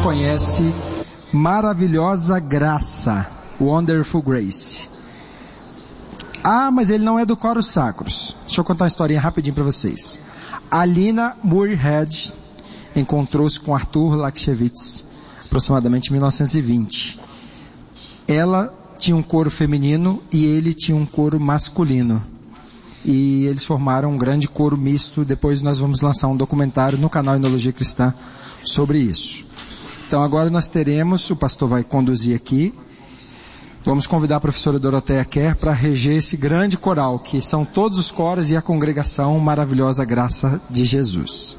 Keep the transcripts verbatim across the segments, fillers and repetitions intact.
conhece Maravilhosa Graça, Wonderful Grace. Ah, mas ele não é do Coros Sacros. Deixa eu contar uma historinha rapidinho para vocês. A Lina Moorhead encontrou-se com Arthur Lakshevitz, aproximadamente em mil novecentos e vinte. Ela tinha um coro feminino e ele tinha um coro masculino. E eles formaram um grande coro misto. Depois nós vamos lançar um documentário no canal Enologia Cristã sobre isso. Então agora nós teremos, o pastor vai conduzir aqui, vamos convidar a professora Doroteia Kerr para reger esse grande coral, que são todos os coros e a congregação Maravilhosa Graça de Jesus.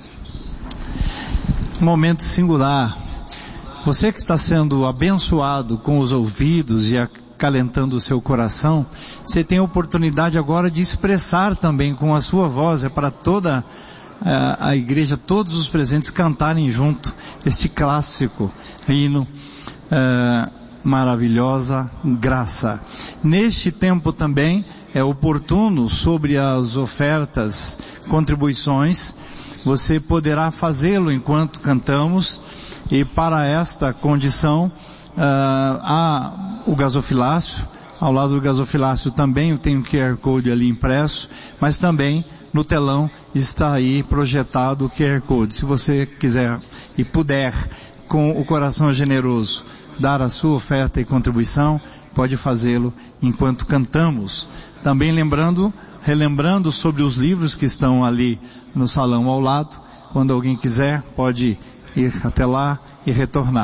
Momento singular. Você que está sendo abençoado com os ouvidos e acalentando o seu coração, você tem a oportunidade agora de expressar também com a sua voz, é para toda a, a igreja, todos os presentes cantarem junto este clássico hino, uh, Maravilhosa Graça. Neste tempo também é oportuno, sobre as ofertas, contribuições, você poderá fazê-lo enquanto cantamos, e para esta condição uh, há o gasofilácio. Ao lado do gasofilácio também tem um Q R Code ali impresso, mas também no telão está aí projetado o Q R Code. Se você quiser e puder, com o coração generoso, dar a sua oferta e contribuição, pode fazê-lo enquanto cantamos. Também lembrando, relembrando sobre os livros que estão ali no salão ao lado. Quando alguém quiser, pode ir até lá e retornar.